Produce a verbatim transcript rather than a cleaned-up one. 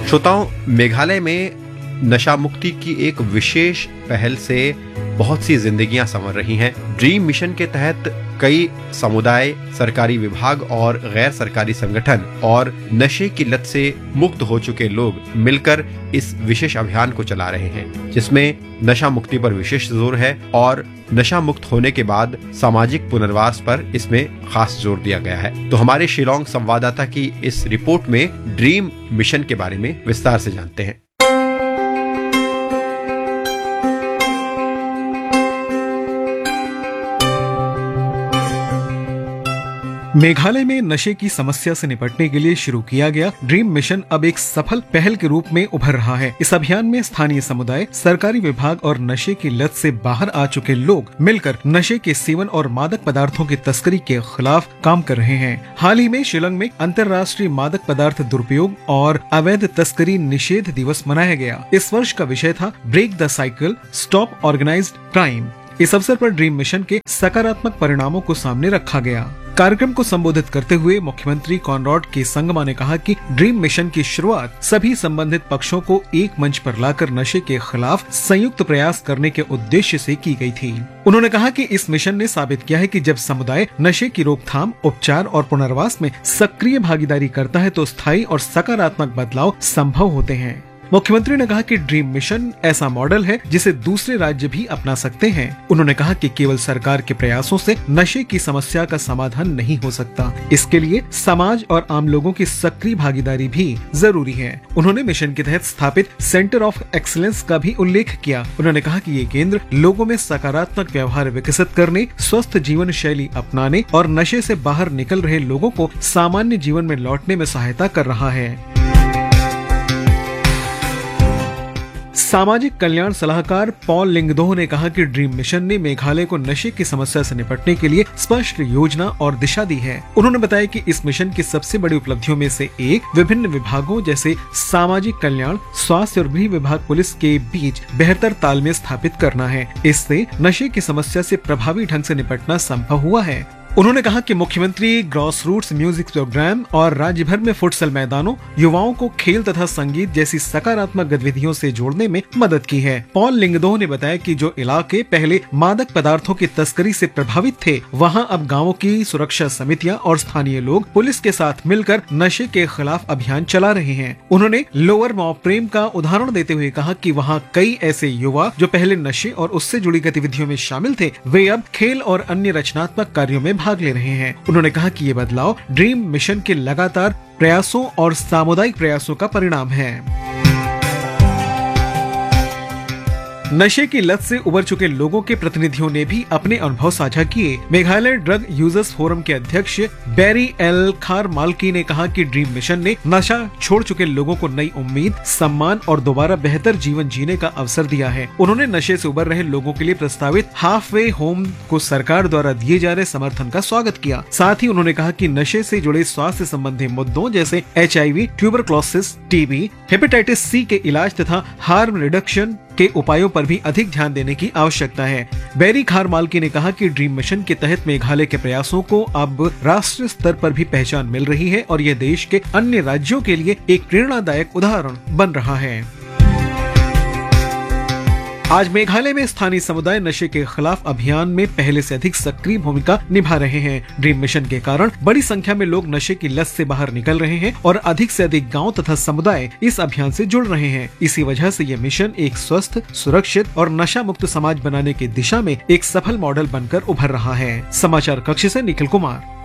श्रोताओं, मेघालय में नशा मुक्ति की एक विशेष पहल से बहुत सी जिंदगियां संवर रही हैं। ड्रीम मिशन के तहत कई समुदाय, सरकारी विभाग और गैर सरकारी संगठन और नशे की लत से मुक्त हो चुके लोग मिलकर इस विशेष अभियान को चला रहे हैं, जिसमें नशा मुक्ति पर विशेष जोर है और नशा मुक्त होने के बाद सामाजिक पुनर्वास पर इसमें खास जोर दिया गया है। तो हमारे शिलोंग संवाददाता की इस रिपोर्ट में ड्रीम मिशन के बारे में विस्तार से जानते हैं। मेघालय में नशे की समस्या से निपटने के लिए शुरू किया गया ड्रीम मिशन अब एक सफल पहल के रूप में उभर रहा है। इस अभियान में स्थानीय समुदाय, सरकारी विभाग और नशे की लत से बाहर आ चुके लोग मिलकर नशे के सेवन और मादक पदार्थों की तस्करी के खिलाफ काम कर रहे हैं। हाल ही में शिलोंग में अंतर्राष्ट्रीय मादक पदार्थ दुरुपयोग और अवैध तस्करी निषेध दिवस मनाया गया। इस वर्ष का विषय था break the cycle, stop organised crime. इस अवसर पर ड्रीम मिशन के सकारात्मक परिणामों को सामने रखा गया। कार्यक्रम को संबोधित करते हुए मुख्यमंत्री कॉनराड के संगमा ने कहा कि ड्रीम मिशन की शुरुआत सभी संबंधित पक्षों को एक मंच पर लाकर नशे के खिलाफ संयुक्त प्रयास करने के उद्देश्य से की गई थी। उन्होंने कहा कि इस मिशन ने साबित किया है कि जब समुदाय नशे की रोकथाम, उपचार और पुनर्वास में सक्रिय भागीदारी करता है तो स्थायी और सकारात्मक बदलाव संभव होते हैं। मुख्यमंत्री ने कहा कि ड्रीम मिशन ऐसा मॉडल है जिसे दूसरे राज्य भी अपना सकते हैं। उन्होंने कहा कि केवल सरकार के प्रयासों से नशे की समस्या का समाधान नहीं हो सकता, इसके लिए समाज और आम लोगों की सक्रिय भागीदारी भी जरूरी है। उन्होंने मिशन के तहत स्थापित सेंटर ऑफ एक्सीलेंस का भी उल्लेख किया। उन्होंने कहा कि ये केंद्र लोगों में सकारात्मक व्यवहार विकसित करने, स्वस्थ जीवन शैली अपनाने और नशे से बाहर निकल रहे लोगों को सामान्य जीवन में लौटने में सहायता कर रहा है। सामाजिक कल्याण सलाहकार पॉल लिंगदोह ने कहा कि ड्रीम मिशन ने मेघालय को नशे की समस्या से निपटने के लिए स्पष्ट योजना और दिशा दी है। उन्होंने बताया कि इस मिशन की सबसे बड़ी उपलब्धियों में से एक विभिन्न विभागों जैसे सामाजिक कल्याण, स्वास्थ्य और गृह विभाग, पुलिस के बीच बेहतर तालमेल स्थापित करना है। इससे नशे की समस्या से प्रभावी ढंग से निपटना संभव हुआ है। उन्होंने कहा कि मुख्यमंत्री ग्रॉस रूट्स म्यूजिक प्रोग्राम और राज्य भर में फुटसल मैदानों, युवाओं को खेल तथा संगीत जैसी सकारात्मक गतिविधियों से जोड़ने में मदद की है। पॉल लिंगदोह ने बताया कि जो इलाके पहले मादक पदार्थों की तस्करी से प्रभावित थे, वहां अब गांवों की सुरक्षा समितियां और स्थानीय लोग पुलिस के साथ मिलकर नशे के खिलाफ अभियान चला रहे हैं। उन्होंने लोअर मॉप्रेम का उदाहरण देते हुए कहा कि वहाँ कई ऐसे युवा जो पहले नशे और उससे जुड़ी गतिविधियों में शामिल थे, वे अब खेल और अन्य रचनात्मक कार्यों में भाग ले रहे हैं। उन्होंने कहा कि ये बदलाव ड्रीम मिशन के लगातार प्रयासों और सामुदायिक प्रयासों का परिणाम है। नशे की लत से उबर चुके लोगों के प्रतिनिधियों ने भी अपने अनुभव साझा किए। मेघालय ड्रग यूजर्स फोरम के अध्यक्ष बैरी एल खारमाल्की ने कहा कि ड्रीम मिशन ने नशा छोड़ चुके लोगों को नई उम्मीद, सम्मान और दोबारा बेहतर जीवन जीने का अवसर दिया है। उन्होंने नशे से उबर रहे लोगों के लिए प्रस्तावित हाफ वे होम को सरकार द्वारा दिए जा रहे समर्थन का स्वागत किया। साथ ही उन्होंने कहा कि नशे से जुड़े स्वास्थ्य संबंधी मुद्दों जैसे H I we, tuberculosis, TB, hepatitis C के इलाज तथा हार्म रिडक्शन के उपायों पर भी अधिक ध्यान देने की आवश्यकता है। बैरी खारमाल्की ने कहा कि ड्रीम मिशन के तहत मेघालय के प्रयासों को अब राष्ट्रीय स्तर पर भी पहचान मिल रही है और यह देश के अन्य राज्यों के लिए एक प्रेरणादायक उदाहरण बन रहा है। आज मेघालय में स्थानीय समुदाय नशे के खिलाफ अभियान में पहले से अधिक सक्रिय भूमिका निभा रहे हैं। ड्रीम मिशन के कारण बड़ी संख्या में लोग नशे की लत से बाहर निकल रहे हैं और अधिक से अधिक गांव तथा समुदाय इस अभियान से जुड़ रहे हैं। इसी वजह से यह मिशन एक स्वस्थ, सुरक्षित और नशा मुक्त समाज बनाने की दिशा में एक सफल मॉडल बनकर उभर रहा है। समाचार कक्ष से निखिल कुमार।